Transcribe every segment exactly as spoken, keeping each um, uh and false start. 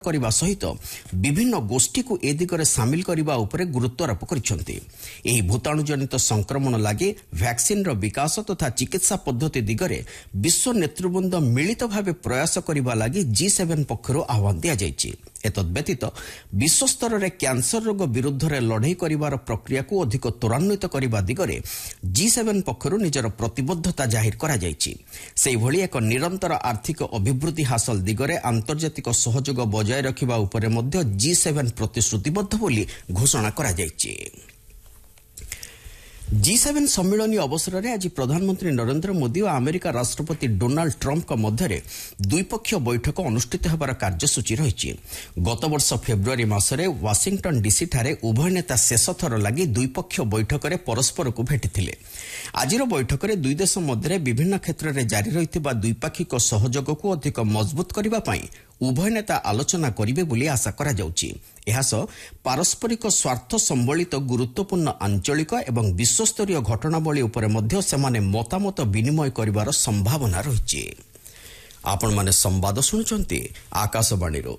କରିବା ସହିତ ବିଭିନ୍ନ ଗୋଷ୍ଠୀକୁ ଏ ଦିଗରେ ସାମିଲ କରିବା ଉପରେ ଗୁରୁତ୍ୱାରୋପ କରିଛନ୍ତି। ଏହି ଭୂତାଣୁ ଜନିତ ସଂକ୍ରମଣ ଲାଗି ଭ୍ୟାକ୍ସିନ୍ର ବିକାଶ ତଥା ଚିକିତ୍ସା ପଦ୍ଧତି ଦିଗରେ ବିଶ୍ୱ ନେତୃବୃନ୍ଦ ମିଳିତ ଭାବେ ପ୍ରୟାସ କରିବା ଲାଗି ଜି ସେଭେନ ପକ୍ଷରୁ ଆହ୍ୱାନ ଦିଆଯାଇଛି। ଏତଦ୍ବ୍ୟତୀତ ବିଶ୍ୱସ୍ତରରେ କ୍ୟାନ୍ସର ରୋଗ ବିରୁଦ୍ଧରେ ଲଢ଼େଇ କରିବାର ପ୍ରକ୍ରିୟାକୁ ଅଧିକ ତ୍ୱରାନ୍ୱିତ କରିବା ଦିଗରେ ଜି ସେଭେନ ପକ୍ଷରୁ ନିଜର ପ୍ରତିବଦ୍ଧତା ଜାହିର କରାଯାଇଛି। ସେହିଭଳି ଏକ ନିରନ୍ତର ଆର୍ଥିକ ଅଭିବୃଦ୍ଧି ହାସଲ ଦିଗରେ ଆନ୍ତର୍ଜାତିକ ସହଯୋଗ ବଜାୟ ରଖିବା ଉପରେ ମଧ୍ୟ ଜି ସେଭେନ ପ୍ରତିଶ୍ରୁତିବଦ୍ଧ ବୋଲି ଘୋଷଣା କରାଯାଇଛି। ଜି ସେଭେନ ସମ୍ମିଳନୀ ଅବସରରେ ଆଜି ପ୍ରଧାନମନ୍ତ୍ରୀ ନରେନ୍ଦ୍ର ମୋଦି ଓ ଆମେରିକା ରାଷ୍ଟ୍ରପତି ଡୋନାଲ୍ଡ ଟ୍ରମ୍ପଙ୍କ ମଧ୍ୟରେ ଦ୍ୱିପକ୍ଷୀୟ ବୈଠକ ଅନୁଷ୍ଠିତ ହେବାର କାର୍ଯ୍ୟସୂଚୀ ରହିଛି। ଗତବର୍ଷ ଫେବୃଆରୀ ମାସରେ ୱାଶିଂଟନ ଡିସିଠାରେ ଉଭୟ ନେତା ଶେଷ ଥର ଲାଗି ଦ୍ୱିପକ୍ଷୀୟ ବୈଠକରେ ପରସ୍ପରକୁ ଭେଟିଥିଲେ। ଆଜିର ବୈଠକରେ ଦୁଇ ଦେଶ ମଧ୍ୟରେ ବିଭିନ୍ନ କ୍ଷେତ୍ରରେ ଜାରି ରହିଥିବା ଦ୍ୱିପାକ୍ଷିକ ସହଯୋଗକୁ ଅଧିକ ମଜବୁତ କରିବା ପାଇଁ ଉଭୟ ନେତା ଆଲୋଚନା କରିବେ ବୋଲି ଆଶା କରାଯାଉଛି। ଏହାସହ ପାରସ୍ପରିକ ସ୍ୱାର୍ଥ ସମ୍ବଳିତ ଗୁରୁତ୍ୱପୂର୍ଣ୍ଣ ଆଞ୍ଚଳିକ ଏବଂ ବିଶ୍ୱସ୍ତରୀୟ ଘଟଣାବଳୀ ଉପରେ ମଧ୍ୟ ସେମାନେ ମତାମତ ବିନିମୟ କରିବାର ସମ୍ଭାବନା ରହିଛି। ଆପଣମାନେ ସମ୍ବାଦ ଶୁଣୁଛନ୍ତି ଆକାଶବାଣୀରୁ।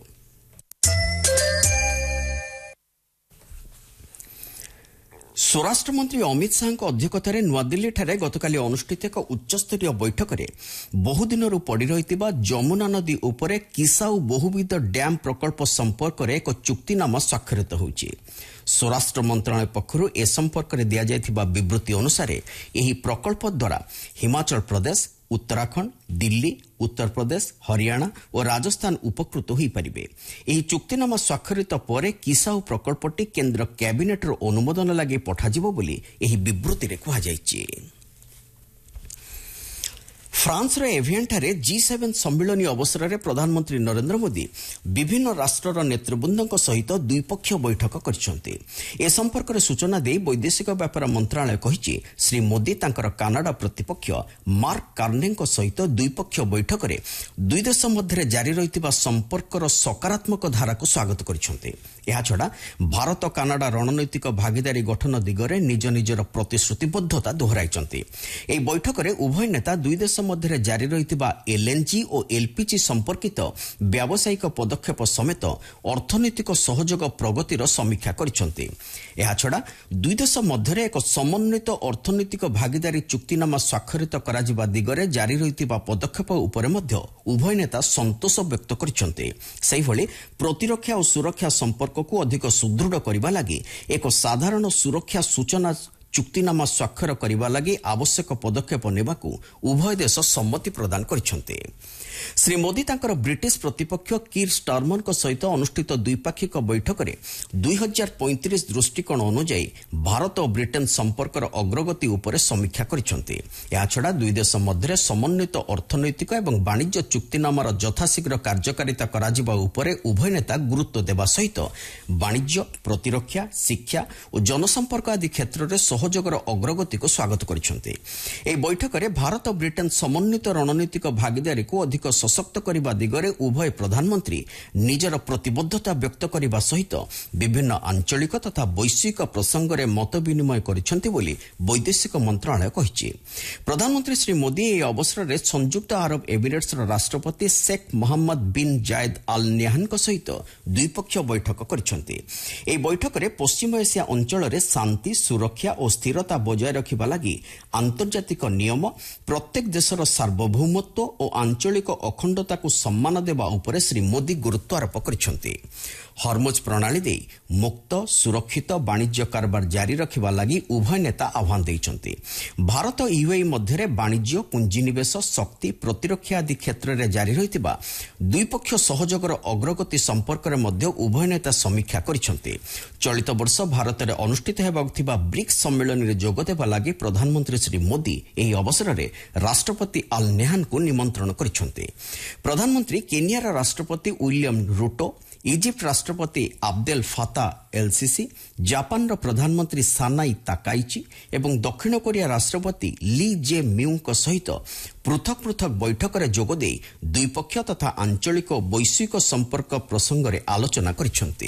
ସ୍ୱରାଷ୍ଟ୍ରମନ୍ତ୍ରୀ ଅମିତ ଶାହାଙ୍କ ଅଧ୍ୟକ୍ଷତାରେ ନୂଆଦିଲ୍ଲୀଠାରେ ଗତକାଲି ଅନୁଷ୍ଠିତ ଏକ ଉଚ୍ଚସ୍ତରୀୟ ବୈଠକରେ ବହୁଦିନରୁ ପଡ଼ି ରହିଥିବା ଯମୁନା ନଦୀ ଉପରେ କିସାଉ ବହୁବିଧ ଡ୍ୟାମ୍ ପ୍ରକଳ୍ପ ସମ୍ପର୍କରେ ଏକ ଚୁକ୍ତିନାମା ସ୍ୱାକ୍ଷରିତ ହୋଇଛି। ସ୍ୱରାଷ୍ଟ୍ର ମନ୍ତ୍ରଣାଳୟ ପକ୍ଷରୁ ଏ ସମ୍ପର୍କରେ ଦିଆଯାଇଥିବା ବିବୃତ୍ତି ଅନୁସାରେ ଏହି ପ୍ରକଳ୍ପ ଦ୍ୱାରା ହିମାଚଳ ପ୍ରଦେଶ, ଉତ୍ତରାଖଣ୍ଡ, ଦିଲ୍ଲୀ, ଉତ୍ତରପ୍ରଦେଶ, ହରିୟାଣା ଓ ରାଜସ୍ଥାନ ଉପକୃତ ହୋଇପାରିବେ। ଏହି ଚୁକ୍ତିନାମା ସ୍ୱାକ୍ଷରିତ ପରେ କିସାଉ ପ୍ରକଳ୍ପଟି କେନ୍ଦ୍ର କ୍ୟାବିନେଟ୍ର ଅନୁମୋଦନ ଲାଗି ପଠାଯିବ ବୋଲି ଏହି ବିବୃତ୍ତିରେ କୁହାଯାଇଛି। ଫ୍ରାନ୍ସର ଏଭିଆନ୍ଠାରେ ଜି ସେଭେନ ସମ୍ମିଳନୀ ଅବସରରେ ପ୍ରଧାନମନ୍ତ୍ରୀ ନରେନ୍ଦ୍ର ମୋଦି ବିଭିନ୍ନ ରାଷ୍ଟ୍ରର ନେତୃବୃନ୍ଦଙ୍କ ସହିତ ଦ୍ୱିପକ୍ଷୀୟ ବୈଠକ କରିଛନ୍ତି। ଏ ସମ୍ପର୍କରେ ସୂଚନା ଦେଇ ବୈଦେଶିକ ବ୍ୟାପାର ମନ୍ତ୍ରଣାଳୟ କହିଛି, ଶ୍ରୀ ମୋଦି ତାଙ୍କର କାନାଡା ପ୍ରତିପକ୍ଷ ମାର୍କ କାର୍ନେଙ୍କ ସହିତ ଦ୍ୱିପକ୍ଷୀୟ ବୈଠକରେ ଦୁଇ ଦେଶ ମଧ୍ୟରେ ଜାରି ରହିଥିବା ସମ୍ପର୍କର ସକାରାତ୍ମକ ଧାରାକୁ ସ୍ୱାଗତ କରିଛନ୍ତି। ଏହାଛଡ଼ା ଭାରତ କାନାଡା ରଣନୈତିକ ଭାଗିଦାରୀ ଗଠନ ଦିଗରେ ନିଜ ନିଜର ପ୍ରତିଶ୍ରୁତିବଦ୍ଧତା ଦୋହରାଇଛନ୍ତି। ଏହି ବୈଠକରେ ଉଭୟ ନେତା ଦୁଇ ଦେଶ ମଧ୍ୟରେ ଜାରି ରହିଥିବା ଏଲ୍ଏନ୍ଜି ଓ ଏଲ୍ପିଜି ସମ୍ପର୍କିତ ବ୍ୟାବସାୟିକ ପଦକ୍ଷେପ ସମେତ ଅର୍ଥନୈତିକ ସହଯୋଗ ପ୍ରଗତିର ସମୀକ୍ଷା କରିଛନ୍ତି। ଏହାଛଡ଼ା ଦୁଇ ଦେଶ ମଧ୍ୟରେ ଏକ ସମନ୍ୱିତ ଅର୍ଥନୈତିକ ଭାଗିଦାରୀ ଚୁକ୍ତିନାମା ସ୍ୱାକ୍ଷରିତ କରାଯିବା ଦିଗରେ ଜାରି ରହିଥିବା ପଦକ୍ଷେପ ଉପରେ ମଧ୍ୟ ଉଭୟ ନେତା ସନ୍ତୋଷ ବ୍ୟକ୍ତ କରିଛନ୍ତି। ସେହିଭଳି ପ୍ରତିରକ୍ଷା ଓ ସୁରକ୍ଷା ସମ୍ପର୍କକୁ ଅଧିକ ସୁଦୃଢ଼ କରିବା ଲାଗି ଏକ ସାଧାରଣ ସୁରକ୍ଷା ସୂଚନା ଚୁକ୍ତିନାମା ସ୍ୱାକ୍ଷର କରିବା ଲାଗି ଆବଶ୍ୟକ ପଦକ୍ଷେପ ନେବାକୁ ଉଭୟ ଦେଶ ସମ୍ମତି ପ୍ରଦାନ କରିଛନ୍ତି। ଶ୍ରୀ ମୋଦି ତାଙ୍କର ବ୍ରିଟିଶ ପ୍ରତିପକ୍ଷ କିର୍ ଷ୍ଟାରମରଙ୍କ ସହିତ ଅନୁଷ୍ଠିତ ଦ୍ୱିପାକ୍ଷିକ ବୈଠକରେ ଦୁଇ ହଜାର ପଇଁତିରିଶ ଦୃଷ୍ଟିକୋଣ ଅନୁଯାୟୀ ଭାରତ ଓ ବ୍ରିଟେନ୍ ସମ୍ପର୍କର ଅଗ୍ରଗତି ଉପରେ ସମୀକ୍ଷା କରିଛନ୍ତି। ଏହାଛଡ଼ା ଦୁଇ ଦେଶ ମଧ୍ୟରେ ସମନ୍ୱିତ ଅର୍ଥନୈତିକ ଏବଂ ବାଣିଜ୍ୟ ଚୁକ୍ତିନାମାର ଯଥାଶୀଘ୍ର କାର୍ଯ୍ୟକାରିତା କରାଯିବା ଉପରେ ଉଭୟ ନେତା ଗୁରୁତ୍ୱ ଦେବା ସହିତ ବାଣିଜ୍ୟ, ପ୍ରତିରକ୍ଷା, ଶିକ୍ଷା ଓ ଜନସମ୍ପର୍କ ଆଦି କ୍ଷେତ୍ରରେ ସହଯୋଗର ଅଗ୍ରଗତିକୁ ସ୍ୱାଗତ କରିଛନ୍ତି। ଏହି ବୈଠକରେ ଭାରତ ଓ ବ୍ରିଟେନ୍ ସମନ୍ୱିତ ରଣନୈତିକ ଭାଗିଦାରୀକୁ ଅଧିକ ସଶକ୍ତ କରିବା ଦିଗରେ ଉଭୟ ପ୍ରଧାନମନ୍ତ୍ରୀ ନିଜର ପ୍ରତିବଦ୍ଧତା ବ୍ୟକ୍ତ କରିବା ସହିତ ବିଭିନ୍ନ ଆଞ୍ଚଳିକ ତଥା ବୈଶ୍ୱିକ ପ୍ରସଙ୍ଗରେ ମତ ବିନିମୟ କରିଛନ୍ତି ବୋଲି ବୈଦେଶିକ ମନ୍ତ୍ରଣାଳୟ କହିଛି। ପ୍ରଧାନମନ୍ତ୍ରୀ ଶ୍ରୀ ମୋଦି ଏହି ଅବସରରେ ସଂଯୁକ୍ତ ଆରବ ଏମିରେଟ୍ସର ରାଷ୍ଟ୍ରପତି Sheikh Mohammed bin Zayed all ନାହ୍ୟାନ୍ଙ୍କ ସହିତ ଦ୍ୱିପକ୍ଷୀୟ ବୈଠକ କରିଛନ୍ତି। ଏହି ବୈଠକରେ ପଶ୍ଚିମ ଏସିଆ ଅଞ୍ଚଳରେ ଶାନ୍ତି, ସୁରକ୍ଷା ଓ ସ୍ଥିରତା ବଜାୟ ରଖିବା ଲାଗି ଆନ୍ତର୍ଜାତିକ ନିୟମ, ପ୍ରତ୍ୟେକ ଦେଶର ସାର୍ବଭୌମତ୍ୱ ଓ ଆଞ୍ଚଳିକ ଅଖଣ୍ଡତାକୁ ସମ୍ମାନ ଦେବା ଉପରେ ଶ୍ରୀ ମୋଦି ଗୁରୁତ୍ୱ ଆରୋପ କରିଛନ୍ତି। ହରମୁଜ ପ୍ରଣାଳୀ ଦେଇ ମୁକ୍ତ ସୁରକ୍ଷିତ ବାଣିଜ୍ୟ କାରବାର ଜାରି ରଖିବା ଲାଗି ଉଭୟ ନେତା ଆହ୍ୱାନ ଦେଇଛନ୍ତି। ଭାରତ ଓ ୟୁଏଇ ମଧ୍ୟରେ ବାଣିଜ୍ୟ, ପୁଞ୍ଜିନିବେଶ, ଶକ୍ତି, ପ୍ରତିରକ୍ଷା ଆଦି କ୍ଷେତ୍ରରେ ଜାରି ରହିଥିବା ଦ୍ୱିପକ୍ଷୀୟ ସହଯୋଗର ଅଗ୍ରଗତି ସମ୍ପର୍କରେ ମଧ୍ୟ ଉଭୟ ନେତା ସମୀକ୍ଷା କରିଛନ୍ତି। ଚଳିତ ବର୍ଷ ଭାରତରେ ଅନୁଷ୍ଠିତ ହେବାକୁ ଥିବା ବ୍ରିକ୍ସ ସମ୍ମିଳନୀରେ ଯୋଗଦେବା ଲାଗି ପ୍ରଧାନମନ୍ତ୍ରୀ ଶ୍ରୀ ମୋଦି ଏହି ଅବସରରେ ରାଷ୍ଟ୍ରପତି ଆଲ୍ ନାହ୍ୟାନ୍ଙ୍କୁ ନିମନ୍ତ୍ରଣ କରିଛନ୍ତି। ପ୍ରଧାନମନ୍ତ୍ରୀ କେନିଆର ରାଷ୍ଟ୍ରପତି ୱିଲିୟମ ରୁଟୋ, ଇଜିପ୍ଟ ରାଷ୍ଟ୍ରପତି ଆବଦେଲ ଫାତା ଏଲ୍ସିସି, ଜାପାନର ପ୍ରଧାନମନ୍ତ୍ରୀ ସାନାଇ ତାକାଇଚି ଏବଂ ଦକ୍ଷିଣ କୋରିଆ ରାଷ୍ଟ୍ରପତି ଲି ଜେ ମିଉଙ୍କ ସହିତ ପୃଥକ ପୃଥକ ବୈଠକରେ ଯୋଗଦେଇ ଦ୍ୱିପକ୍ଷୀୟ ତଥା ଆଞ୍ଚଳିକ ଓ ବୈଶ୍ୱିକ ସମ୍ପର୍କ ପ୍ରସଙ୍ଗରେ ଆଲୋଚନା କରିଛନ୍ତି।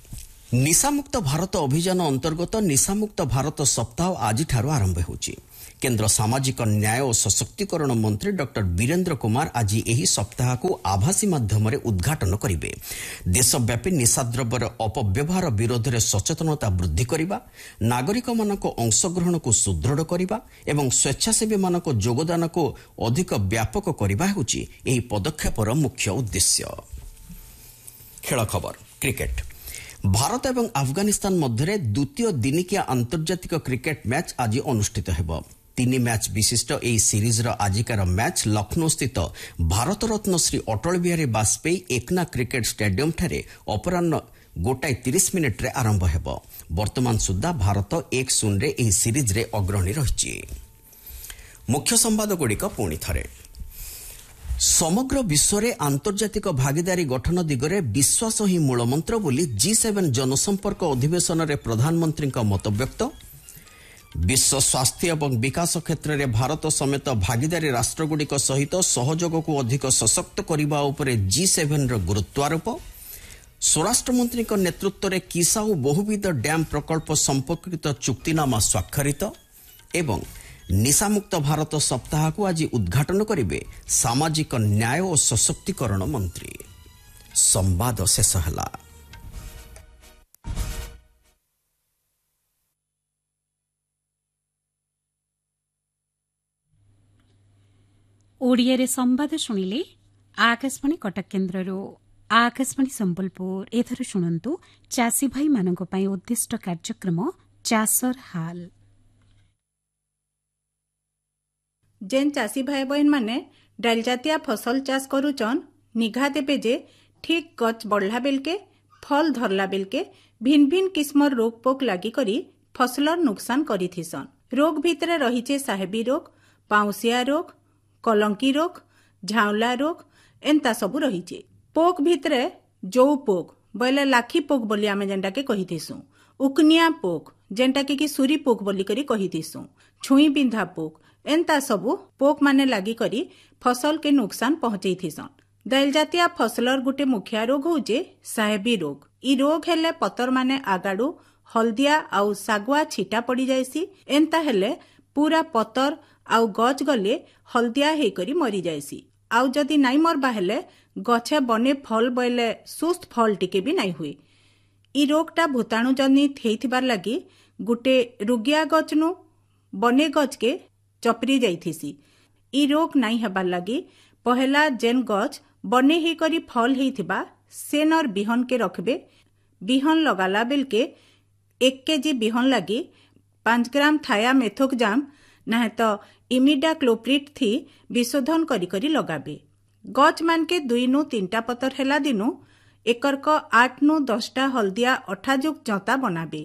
ନିଶାମୁକ୍ତ ଭାରତ ଅଭିଯାନ ଅନ୍ତର୍ଗତ ନିଶାମୁକ୍ତ ଭାରତ ସପ୍ତାହ ଆଜିଠାରୁ ଆରମ୍ଭ ହେଉଛି। केन्द्र सामाजिक न्याय और सशक्तिकरण मंत्री डॉक्टर वीरेन्द्र कुमार आज यही सप्ताह को आभासी माध्यम उद्घाटन करेंगे। देशव्यापी निशाद्रव्यर अपव्यवहार विरोध में सचेतनता वृद्धि करने, नागरिक मानक अंशग्रहण को सुदृढ़ करने एवं स्वेच्छासेवी मानक योगदान को अधिक व्यापक करने हेउछि एही पदक्षेपर मुख्य उद्देश्य। खेल खबर क्रिकेट। भारत एवं अफगानिस्तान मध्य द्वितीय दिनिकिया आंतर्जातिक क्रिकेट मैच आज अनुष्ठित हेब। तीन मैच विशिष्ट एही सीरीज आजिकार मैच लखनऊ स्थित भारत रत्न श्री अटल बिहारी वाजपेयी एकना क्रिकेट स्टेडियम ठारे अपराह्न गोटाए तीस मिनिट रे आरंभ हेब। वर्तमान सुधा भारत एक शून्य रे एही सीरीज रे अग्रणी रहिछि। मुख्य संवाद गुड़िक पुणी थरे। समग्र विश्व में आंतर्जातिक भागीदारी गठन दिगरे विश्वास ही मूलमंत्र बोली जी सेवेन जनसंपर्क अधिवेशन में प्रधानमंत्री मतव्यक्त। विश्व स्वास्थ्य एवं विकास क्षेत्र में भारत समेत भागीदारी राष्ट्रगुड़िक सहित सहयोग को अधिक सशक्त करने उपर जी सेवेन गुरुत्वारोप। स्वराष्ट्र मंत्री नेतृत्व में किसा और बहुविध डैम प्रकल्प संपर्कित चुक्तिनामा स्वाक्षरित। एवं निशामुक्त भारत सप्ताह को आज उद्घाटन करेंगे सामाजिक न्याय और सशक्तिकरण मंत्री। संवाद शेष है। ओडिया संवाद शुणिले आकाशवाणी कटक केन्द्र आकाशवाणी संबलपुर। एथर शुणु चाषी भाई मानक पई उद्दिष्ट कार्यक्रम चाषर हाल। जेन चाषी भाई बहन माने डाल जातिया फसल चाष करुचन निघा देबे जे ठीक गच बढ़ला बेलके फल धरला बेलके भिन्न भिन्न किस्मर रोग पोक लागी करी फसलर नुकसान करिथिसन। रोग भितरे रहिचे साहेबी रोग, पाउसिया रोग, कलंकी रोग, झाउला रोग एंता सबु रहिचे। पोक भितरे जो पोक बोले लाखी पोक बोली आमे जेंटा के कहिथिसु, उकनिया पोक जेंटा के कि सुरी पोक बोली करी कहिथिसु, छुई बिंधा पोक एंता सबु पोक माने लागी करी फसल के नुकसान पहुंचई थिसन। दाइल जातिया फसलर गुटे मुख्य रोग होजे साहेबी रोग। ई रोग हेले पतर माने आगाड़ू हलदिया आउ सागुआ छिटा पड़ी जायसी। एंता हेले पूरा पतर आउ गच गले हलदिया हेई करी मरी जायसी। आउ जदि नाई मरबा हेले गछे बने फल बोले सुस्त फल टिके भी नाई हुए। ई रोगटा भूताणु जनित हेइथिबार लागी गुटे रुगिया गचनु बने गच के चपरी जाइथिसी। ई रोग नाई हेबार लागी पहला जेन गच बने ही करी फल हेइथिबा सेनर बिहन के रखबे। बिहन लगाला बेलके एक केजी बिहन लागी पांच ग्राम थाया मेथोकजाम ना तो इमिडा क्लोप्रिट थी विशोधन करी करी लगाबे। गच मान के दुई नु तीनटा पतर हेला दिनु एकरक आठ नु दसटा हलदिया अठाजुक जंता बनाबे।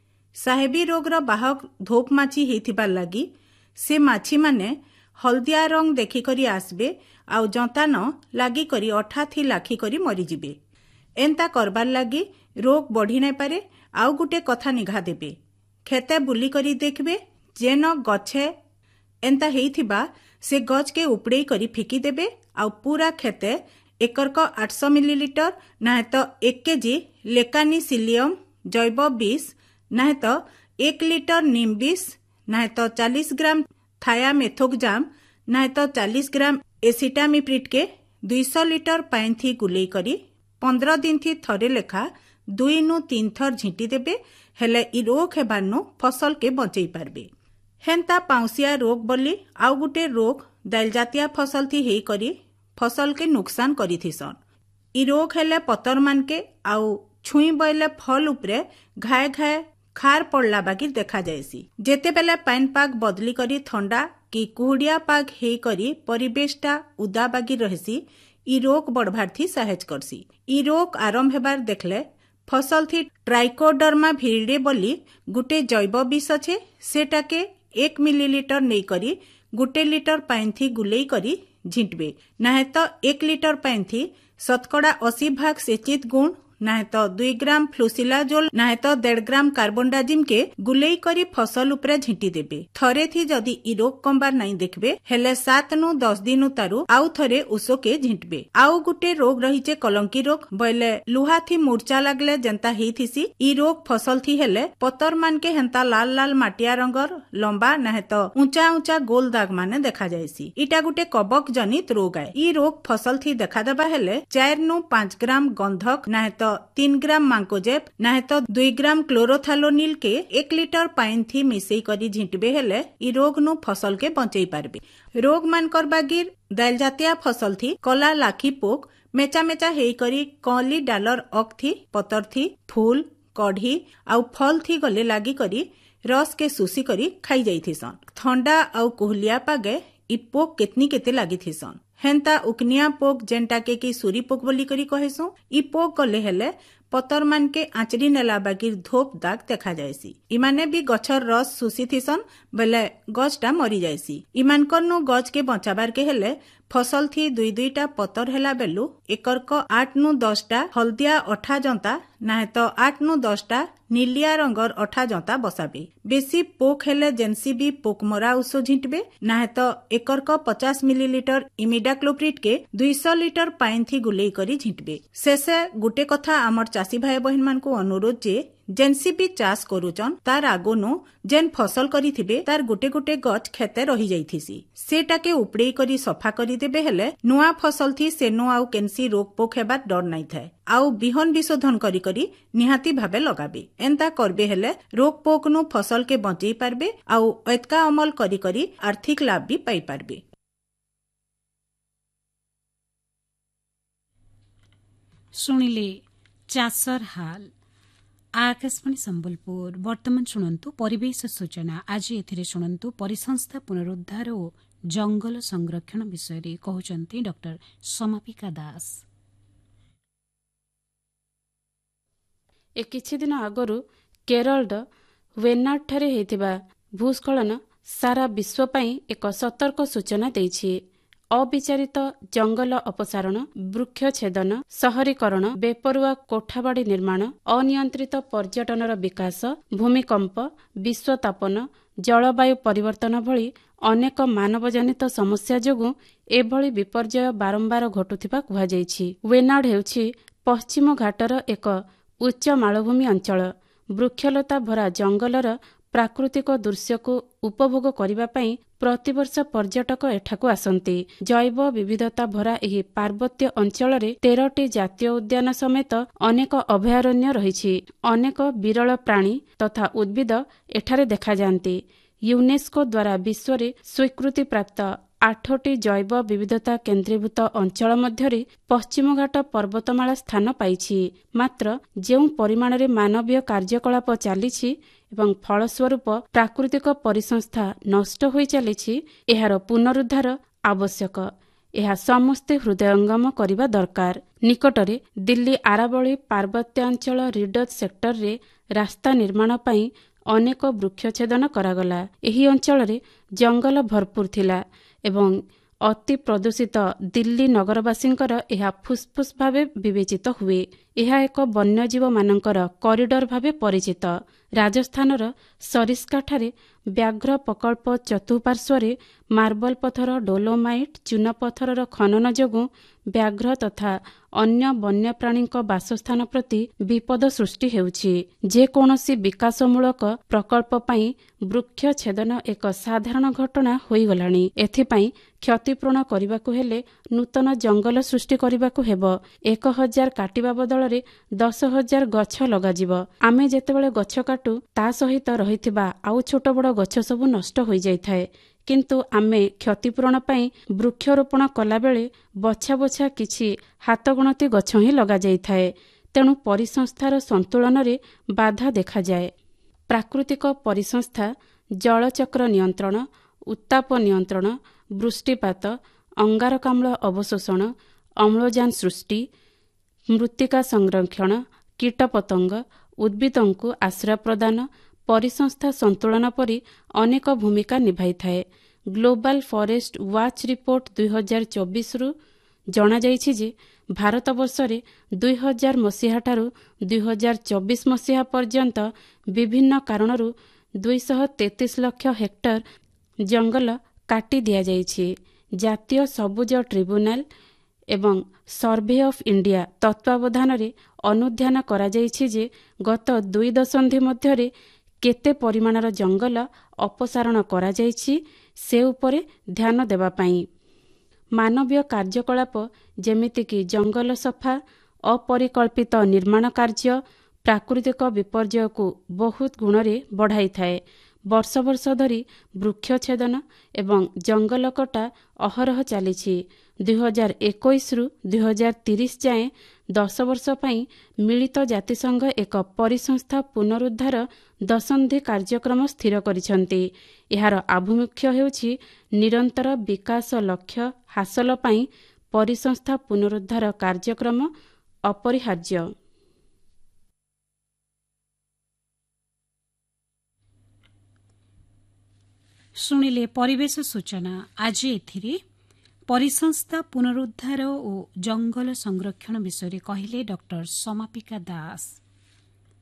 साहेबी रोगर बाहक धोप माछी हेइथिबार लागी से माछी माने हलदिया रंग देखी करी आसबे आउ जंता न लागी करी अठा थी लाखी करी मरी जिबे। एंता करबार लागी रोग बढ़ी नहीं पारे। आउ गुटे कथा निघा देबे, खेते बुली करी देखबे जेन गछे एंता हेइथिबा से गच के उपड़े करी फिकी देबे। आउ पूरा खेते एकरक आठ सौ मिलीलीटर ना तो एक केजी लेकानी सिलियम जैव बीस ना तो एक लिटर नीम बीस ना तो चालीस ग्राम थाया मेथोकजाम ना तो चालीस ग्राम एसिटामिप्रिट के दो सौ लिटर पानी थी गुलेई करी पंद्रह दिन थी थरे लेखा दुई नु तीन थर झिंटी देबे। हेले ई रोग हेबारनु फसल के बचई पारबे। हेंता पाउसिया रोग बोली आउ गुटे रोग दाइल जातिया फसल थी हेई करी फसल के नुकसान करिथिसन। ई रोग हेले पतर मान के आउ छुई बोले फल उपरे घाए घाए खार पड़ला बागी देखा जायसी। जेते बेले पाइन पाग बदली करी ठंडा कि कुहुड़िया पाग हेई करी परिवेशटा उदा बागी रहसी ई रोग बढ़वार थी सहायता करसी। ई रोग आरंभ हेबार देखले फसल थी ट्राइकोडर्मा भिरिडे बोली गुटे जैव विष छे सेटा के एक मिलीलीटर नहीं करी गुटे लिटर पानी थी गुलेई करी झिंटबे। ना तो एक लिटर पानी थी शतकड़ा अस्सी भाग सेचित गुण नाहे तो दुई ग्राम फ्लुसिलाजोल नाहे तो डेढ़ ग्राम कार्बनडाजिम के गुलेई करी फसल उपरे झिंटी देबे। थरे थी जदि इ रोग कमबार नहीं देखबे हेले सात नु दस दिन तारू आउ थरे उषो के झिंटबे। आउ गुटे रोग रहीचे कलंकी रोग बोले लुहा थी मूर्छा लागले जेंता हेथिसी इ रोग फसल थी हेले पतर मान के हेंता लाल लाल माटिया रंगर लंबा नाहे तो ऊंचा ऊंचा गोल दाग माने देखा जायसी। इटा गुटे कबक जनित रोग है। इ रोग फसल थी देखा देबा हेले चार नु पांच ग्राम गंधक नाहे तो तीन ग्राम मांकोजेब नाहे तो दुई ग्राम क्लोरोथालोनिल के एक लीटर पाइन थी मिसेई करी झिंटबे हेले इ रोग नु फसल के बंचेई पारबे। रोग मान करबागिर दाल जातिया फसल थी कला लाखी पोक मेचा मेचा हेई करी कली डालर अक थी पतर थी फूल कढ़ी आउ फल थी गले लागी करी रस के सुसी करी खाई जाइथिसन। थंडा आउ कोहलिया पागे इ पोक केतनी केते लागी थिसन। हेंता उकनिया पोक जेंटा के की सूरी पोक बोली करी कहेसु इ पोक गले हेले पतर मान के आंचरी नेला बागिर धोप दाग देखा जायसी। इमाने भी गछर रस सुसी थिसन बेले गछटा मरी जायसी। इमानकर नु गछ के बचाबार के हेले फसल थी दुई दुईटा पतर हेला बेलु एकर क आठ नु दसटा हल्दिया अठा जंता नाहे तो आठ नु दसटा नीलिया रंगर अठा जंता बसाबे। बेसी पोक हेले जेनसी भी पोक मरा उषो झिंटबे नाहे तो एकर क पचास मिलीलीटर इमिडाक्लोप्रिड के दुई सौ लीटर पाइन थी गुलेई करी झिंटबे। शेषे गुटे कथा आमर चासी भाई बहन मान को अनुरोध जे जेनसी भी चाष करूचन तार आगोनु जेन फसल करिथिबे तार गुटे गुटे गछ खेते रही जाइथिसी सेटाके उपड़ेई करी सफा करी देबे हेले नुआ फसल थी सेनो आउ केनसी रोग पोक हेबार डर नहीं थाए। आउ बिहन विशोधन करी करी निहाती भाबे लगाबे। एंता करबे हेले रोग पोक नु फसल के बंचेई पारबे आउ एतका अमल करी करी आर्थिक लाभ भी पाई पारबे। शुणिले चाषर हाल आकाशवाणी संबलपुर। वर्तमान शुणन्तु परिवेश सूचना। आज एथिरे शुणन्तु परिसंस्था पुनरुद्धार और जंगल संरक्षण विषय कहउचंती डॉक्टर समापिका दास। ए किछि दिन आगरु केरल वेनाड ठारे हेतिबा भूस्खलन सारा विश्व पई एक सतर्क सूचना देछि। अविचारित जंगल अपसारण वृक्षछेदन शहरीकरण बेपरुआ कोठाबाड़ी निर्माण अनियंत्रित पर्यटनर विकास भूमिकंप विश्वतापन जलवायु परिवर्तन भली अनेक मानवजनित समस्या जोगु एभली विपर्यय बारंबार घटुथिबा कुहाଯାଇଛି। वेनाड हेउछि पश्चिम घाटर एक उच्च मालभूमि अंचल। वृक्षलता भरा जंगलर प्राकृतिक दृश्य को उपभोग करने पाई प्रतिवर्ष पर्यटक एठाकू आसंती। जैव विविधता भरा एही पार्वत्य अंचल रे तेरटी जातीय उद्यान समेत अनेक अभयारण्य रहिछि। अनेक विरल प्राणी तथा उद्भिद एठारे देखा जांती। यूनेस्को द्वारा विश्व रे स्वीकृति प्राप्त आठटी जैव विविधता केन्द्रीभूत अंचल मध्यरे पश्चिमघाट पर्वतमाला स्थान पाइछि। मात्र जेउ परिमाण रे मानवीय कार्यकलाप चालिछि एवं फलस्वरूप प्राकृतिक परिसंस्था नष्ट होई चलिछि एहार पुनरुद्धार आवश्यक। यह समस्ते हृदयंगम करिबा दरकार। निकटरे दिल्ली आरावली पार्वत्यांचल रिडज सेक्टर रे रास्ता निर्माण पई अनेक वृक्षछेदन करागला। एही अंचल रे जंगल भरपूर थिला एवं अति प्रदूषित दिल्ली नगरवासींकर यह फुसफुस भावे विवेचित हुए। यह एक वन्यजीव मानकर कॉरिडोर भावे परिचित। राजस्थानर सरिस्का ठारे व्याघ्र प्रकल्प चतुपार्श्वरे मार्बल पथर डोलोमाइट चूना पथरर खनन जोगु व्याघ्र तथा अन्य वन्यप्राणी बासस्थान प्रति विपद सृष्टि हेउछि। जे कोनोसी विकासमूलक प्रकल्प पई वृक्ष छेदन एक साधारण घटना होई गलानी। एथिपई क्षतिपूर्ण करबाकू हेले नूतन जंगल सृष्टि करबाकू हेबो। एक हजार काटिबा बदଳରେ दस हजार गछ लगाजिब। आमे जेतेबेले गछ काटू ता सहित रहिथिबा आउ छोट बड़ गछ सबु नष्ट होई जाइथाय। किंतु आमे क्षतिपूरण पाई वृक्षरोपण कला बेले बछा बछा किछि हातगणती गछ ही लगा जाइथाय। तेणु परिसंस्थार संतुलन रे बाधा देखा जाए। प्राकृतिक परिसंस्था जलचक्र नियंत्रण उत्ताप नियंत्रण वृष्टिपात अंगारकाम्ल अवशोषण अम्लजान सृष्टि मृत्तिका संरक्षण कीटपतंग उद्भिदों आश्रय प्रदान परिसंस्था संतुलन परी अनेक भूमिका निभाई थाए। ग्लोबल फॉरेस्ट वाच रिपोर्ट दुई हजार चौबीस रु ଜଣାଯାଇଛି ଯେ ଭାରତବର୍ଷରେ ଦୁଇ ହଜାର ମସିହାଠାରୁ ଦୁଇ ହଜାର ଚବିଶ ମସିହା ପର୍ଯ୍ୟନ୍ତ ବିଭିନ୍ନ କାରଣରୁ ଦୁଇଶହ ତେତିଶ ଲକ୍ଷ ହେକ୍ଟର ଜଙ୍ଗଲ କାଟି ଦିଆଯାଇଛି। ଜାତୀୟ ସବୁଜ ଟ୍ରିବ୍ୟୁନାଲ ଏବଂ ସର୍ଭେ ଅଫ୍ ଇଣ୍ଡିଆ ତତ୍ତ୍ୱାବଧାନରେ ଅନୁଧ୍ୟାନ କରାଯାଇଛି ଯେ ଗତ ଦୁଇ ଦଶନ୍ଧି ମଧ୍ୟରେ କେତେ ପରିମାଣର ଜଙ୍ଗଲ ଅପସାରଣ କରାଯାଇଛି ସେ ଉପରେ ଧ୍ୟାନ ଦେବା ପାଇଁ। ମାନବୀୟ କାର୍ଯ୍ୟକଳାପ ଯେମିତିକି ଜଙ୍ଗଲ ସଫା, ଅପରିକଳ୍ପିତ ନିର୍ମାଣ କାର୍ଯ୍ୟ ପ୍ରାକୃତିକ ବିପର୍ଯ୍ୟୟକୁ ବହୁତ ଗୁଣରେ ବଢ଼ାଇଥାଏ। ବର୍ଷ ବର୍ଷ ଧରି ବୃକ୍ଷଛେଦନ ଏବଂ ଜଙ୍ଗଲ କଟା ଅହରହ ଚାଲିଛି। ଦୁଇ ହଜାର ଏକୋଇଶରୁ ଦୁଇ ହଜାର ତିରିଶ ଯାଏଁ ଦଶ ବର୍ଷ ପାଇଁ ମିଳିତ ଜାତିସଂଘ ଏକ ପରିସଂସ୍ଥା ପୁନରୁଦ୍ଧାର ଦଶନ୍ଧି କାର୍ଯ୍ୟକ୍ରମ ସ୍ଥିର କରିଛନ୍ତି। ଏହାର ଆଭିମୁଖ୍ୟ ହେଉଛି ନିରନ୍ତର ବିକାଶ ଲକ୍ଷ୍ୟ ହାସଲ ପାଇଁ ପରିସଂସ୍ଥା ପୁନରୁଦ୍ଧାର କାର୍ଯ୍ୟକ୍ରମ ଅପରିହାର୍ଯ୍ୟ। ଶୁଣିଲେ ପରିବେଶ ସୂଚନା। ଆଜି ଏଥିରେ ପରିସଂସ୍ଥା ପୁନରୁଦ୍ଧାର ଓ ଜଙ୍ଗଲ ସଂରକ୍ଷଣ ବିଷୟରେ କହିଲେ ଡକ୍ଟର ସମାପିକା ଦାସ।